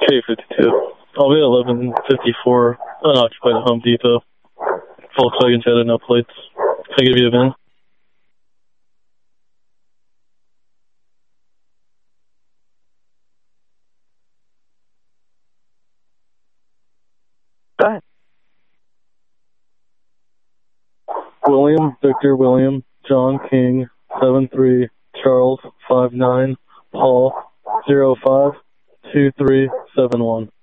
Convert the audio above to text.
K52. I'll be at 1154 unoccupied at Home Depot. Volkswagen Jetta, no plates. Can I give you a VIN? Go ahead. William, Victor, William, John King, 73, Charles, 59, Paul, 05, 2371.